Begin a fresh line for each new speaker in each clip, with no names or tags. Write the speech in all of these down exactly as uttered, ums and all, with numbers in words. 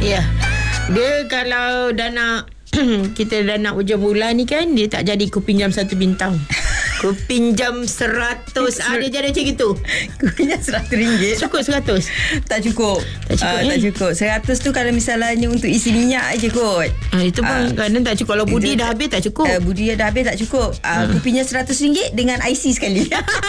Ya. Dia kalau dah nak kita dah nak hujung bulan ni kan, dia tak jadi ku pinjam satu bintang. Ku pinjam seratus. Ah, dia jadi macam gitu.
Ku pinjam seratus ringgit.
Cukup seratus?
Tak cukup.
Tak cukup,
uh,
eh?
Tak cukup. Seratus tu kalau misalnya untuk isi minyak je kot.
Ah, itu pun uh, kadang tak cukup. Kalau budi
itu,
dah habis tak cukup.
Uh, budi dah habis tak cukup. Uh, hmm. Ku pinjam seratus ringgit dengan I C sekali.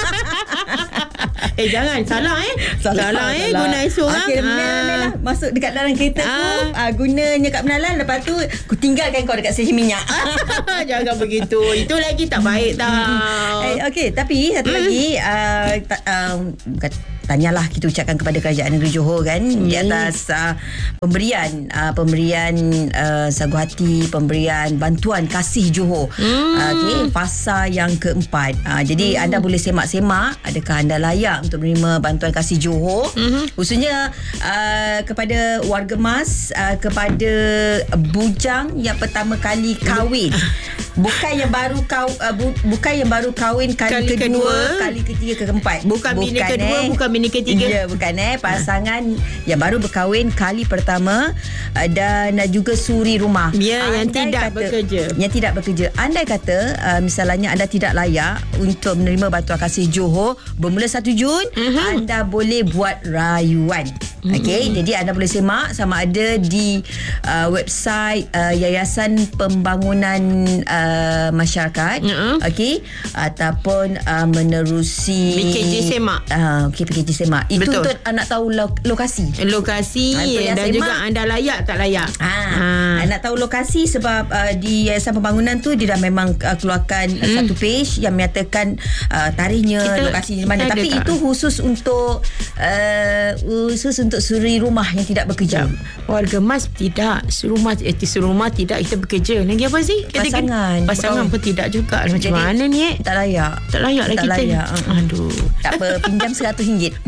Eh jangan. Salah eh. Salah, salah eh. Salah. Guna I C orang.
Okey, ah. lah. Masuk dekat dalam kereta ah. tu. Uh, gunanya kat penalan. Lepas tu ku tinggalkan kau dekat stesen minyak.
Jangan begitu. Itu lagi tak baik tau.
Eh, Okey, tapi satu hmm. lagi uh, ta, uh, tanyalah kita ucapkan kepada Kerajaan Negeri Johor kan, hmm. di atas uh, pemberian uh, pemberian uh, sagu hati, pemberian bantuan kasih Johor. Hmm. Uh, Okey, fasa yang keempat. Uh, jadi hmm. anda boleh semak-semak adakah anda layak untuk menerima bantuan kasih Johor. Hmm. Khususnya uh, kepada warga emas, uh, kepada bujang yang pertama kali kahwin. Bukan yang baru kau uh, bu, bukan yang baru kahwin kali, kali kedua, kedua, kali ketiga, keempat.
Bukan, bukan bini kedua, eh. bukan bini ketiga.
Ya, bukan eh pasangan ha. yang baru berkahwin kali pertama uh, dan uh, juga suri rumah.
Ya, yang tidak kata, bekerja.
Yang tidak bekerja. Andai kata uh, misalnya anda tidak layak untuk menerima bantuan kasih Johor, bermula satu Jun, uh-huh. anda boleh buat rayuan. Okey, mm-hmm. jadi anda boleh semak sama ada di uh, website uh, Yayasan Pembangunan uh, Masyarakat, mm-hmm. okey, ataupun uh, menerusi
P K J semak.
Uh, okey, P K J semak. Itu
betul.
Untuk nak tahu lo- lokasi.
Lokasi dan semak, juga anda layak tak layak.
Ha, ha. Nak tahu lokasi sebab uh, di Yayasan Pembangunan tu dia dah memang uh, keluarkan mm. uh, satu page yang menyatakan uh, tarikhnya, kita, lokasi di mana. Tapi itu khusus untuk uh, khusus untuk suri rumah yang tidak bekerja.
Warga emas tidak, suri rumah eh, suri rumah tidak, kita bekerja. Lagi apa sih? Kita
pasangan.
Kena, pasangan pun tidak juga. Macam jadi, mana ni eh?
Tak layak.
Tak layak lah
tak
kita.
Layak.
Aduh.
Tak apa, pinjam seratus ringgit.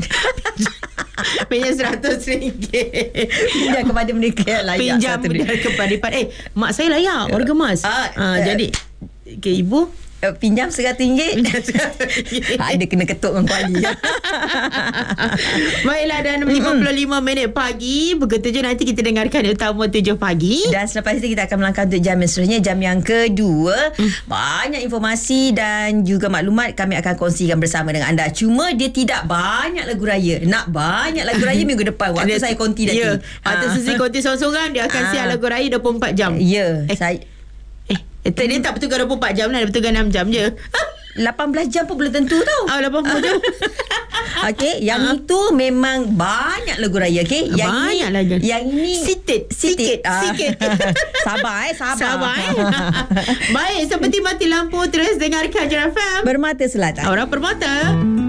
Pinjam seratus ringgit.
Pinjam kepada mereka yang layak.
Pinjam kepada eh mak saya layak, warga emas. Ah, uh, uh, jadi ke ibu
Uh, pinjam seratus ringgit. Ada kena ketuk dengan kuali.
Baiklah, dan lima puluh lima minit pagi. Begitu je nanti kita dengarkan Utama tujuh pagi.
Dan selepas itu kita akan melangkah untuk jam yang seterusnya, jam yang kedua. mm. Banyak informasi dan juga maklumat kami akan kongsikan bersama dengan anda. Cuma dia tidak banyak lagu raya. Nak banyak lagu raya minggu depan waktu saya konti tadi.
Ya, waktu Susi konti seorang-seorang, dia akan siap lagu raya dua puluh empat jam.
Ya,
eh.
saya
Eh, dia tak bertugas dua puluh empat jam lah, dia bertugas enam jam je.
lapan belas jam pun belum tentu tau.
Oh, lapan belas jam.
Okey, yang uh-huh. itu memang banyak lagu raya, okey. Yang
banyak lagi.
Yang ini
sikit, sikit, sikit.
Sabar eh, sabar.
Sabar eh. Baik, seperti mati lampu, terus dengarkan J F M.
Permata Selatan.
Orang Permata.